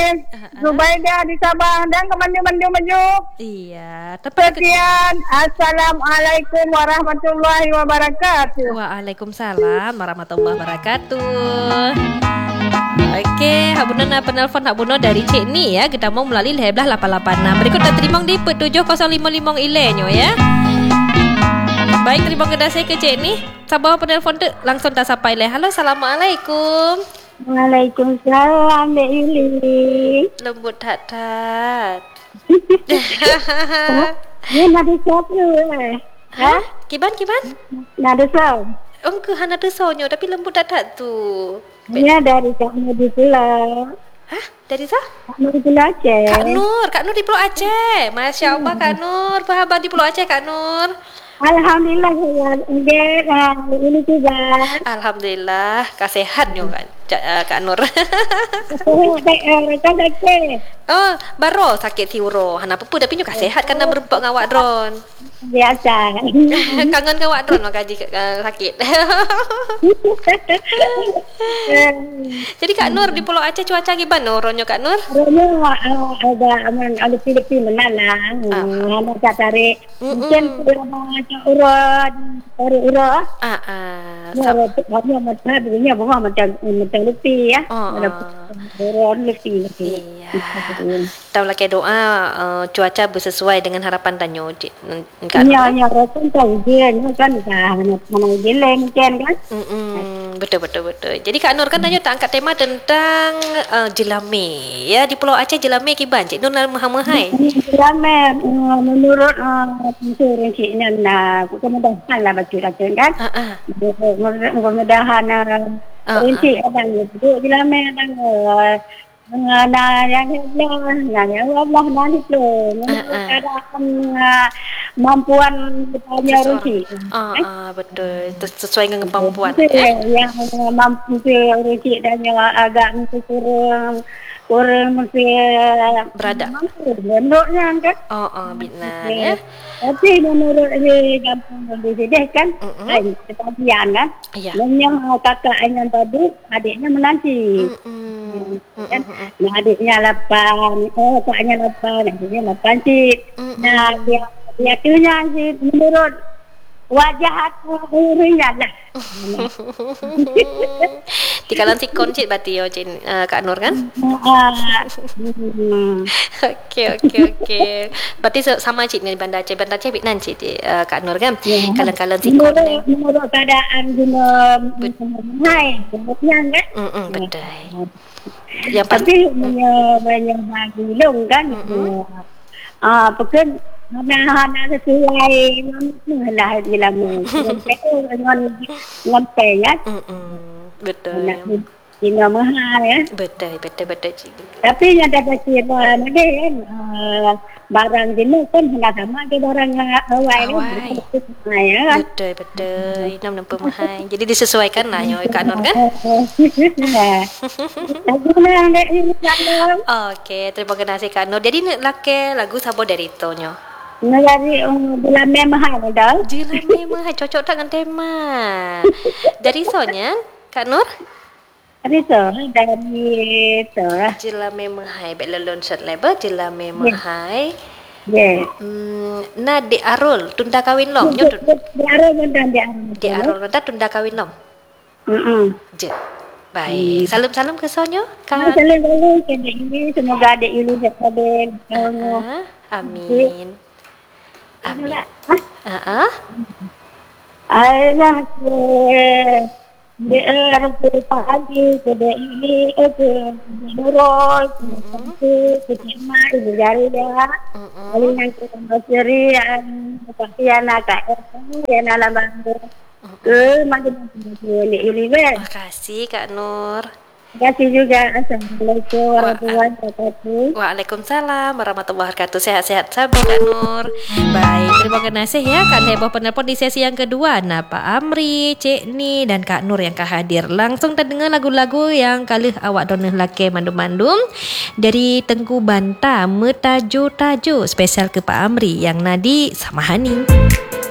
Zubaidah di Sabah dan kemanju-manju. Iya, Sekian. Assalamualaikum warahmatullahi wabarakatuh. Waalaikumsalam warahmatullahi wabarakatuh. Okey, hak buno nak penelpon hak buno dari Cik Ni ya. Kita mau melalui leblah 886. Berikut dan terima di 7055 ilenyo ya. Baik, terima kasih ke Cik Ni. Sabar penelpon tu langsung tak sampai le. Halo, assalamualaikum. Waalaikumsalam, Dek Yuli. Lembut tat-tat. Ni nada siapa Ha? Kiban? Nada siapa? Engkau hana tu sonyo tapi lembut tat-tat tu. Ni dari Kak Nur di Pulau. Hah? Dari sah? Kak Nur di Pulau Aceh. Kak Nur di Pulau Aceh. Masya Allah Kak Nur. Apa khabar di Pulau Aceh Kak Nur? Alhamdulillah saya ini juga. Alhamdulillah, kasihat nyo Kak Nur. Kan sakit. Oh, baru sakit tiuro. Hana apa tapi nyo kasihat kan berempat dengan awak dron. Biasa. Kangen dengan awak dron maka sakit. Jadi Kak Nur di Pulau Aceh cuaca gimana ronyo Kak Nur? Ronyo ada Filipin menalang. Ada tarik. Mungkin urut. Hanya macam lebih ya. Urut lebih. Tahu lah ke doa cuaca bersesuai dengan harapan tanyo. Hanya rasul tahu dia kan mana geleng kan. Betul. Jadi Kak Nur kan tanya tak angkat tema tentang jelame ya di Pulau Aceh jelame kiban Cik Nur mahai. Jelame menurut pensuruh Cik Nana kemudahan lah baca kan. Kemudahan Cik abang duduk jelame dan yang Allah nanti tu keadaan mampuan bertanya rezeki. Betul. Sesuai dengan kemampuan. Yang mampu rezeki dan yang agak kurang mesti berada. Bentuknya kan. Binan ya. Tapi menurut kampung Bideh kan, ketagihan kan. Yang kakak yang tadi adiknya menanti. Kan? Nah, adiknya 8, kakaknya 8, adiknya 8 cik. Nah, dia tunya sih menurut wajah aku ringan lah. Tikalan sikon cik berarti yo Kak Nur kan? Okey. Berarti sama cik dengan Bandar Aceh. Bandar Aceh Vietnam cik Kak Nur kan? Kalan-kalan sikon ni. Menurut keadaan guna hai, kan? Betul. Yang tapi banyak bagi long kan. Pekan Hana sesuai lah dilamu. Dengan ya. Betul. Tinggal mahal ya. Betul cik. Tapi yang dapat siapa ada kan barang jenis kan hendak sama ke barang awal ya. Betul. Ini nampak mahal. Jadi disesuaikan lah yo Kak Nur kan? Okey, terima kasih Kak Nur. Jadi nak lake lagu Sabo dari Tonyo. Dari jelame mahal dah. Jelame mahal cocok tak dengan tema. Dari Sonya Kak Nur? Dari jelame mahal. Baik lelon set lebar jelame mahal. Yes. Di Arul tunda kawin long. Di Arul tunda kawin long. Je. Baik. Salam ke Sonyo. Salam ke Dek Yuli. Semoga Dek Yuli dapat amin. Dia harus pagi ke Dek Yuli ke Nurul ke Cima ibu jari dia. Lalu yang ke Basri yang Kak yang dalam bantu ke macam-macam Dek Yuli. Terima kasih Kak Nur. Terima kasih juga. Assalamualaikum warahmatullahi wabarakatuh. Waalaikumsalam warahmatullahi wabarakatuh. Sehat-sehat sabar Kak Nur. Baik, terima kasih ya Kak heboh penelpon di sesi yang kedua. Pak Amri, Cik Ni dan Kak Nur yang hadir. Langsung terdengar lagu-lagu yang kali awak donah laki mandum-mandum dari Tengku Banta Metaju-taju spesial ke Pak Amri yang nadi sama Hani.